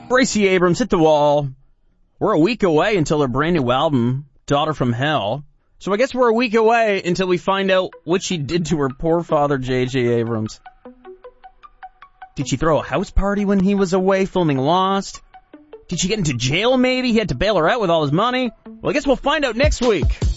Gracie Abrams hit the wall. We're a week away until her brand new album, Daughter from Hell. So I guess we're a week away until we find out what she did to her poor father, J.J. Abrams. Did she throw a house party when he was away filming Lost? Did she get into jail maybe? He had to bail her out with all his money? Well, I guess we'll find out next week.